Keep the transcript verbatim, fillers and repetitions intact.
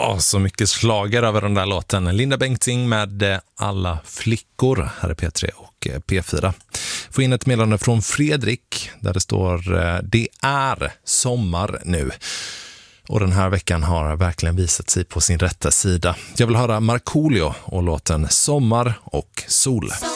Ja, så mycket slager över den där låten. Linda Bengtzing med Alla flickor här är P tre och P fyra. Får in ett meddelande från Fredrik där det står det är sommar nu. Och den här veckan har verkligen visat sig på sin rätta sida. Jag vill höra Markoolio och låten Sommar och sol.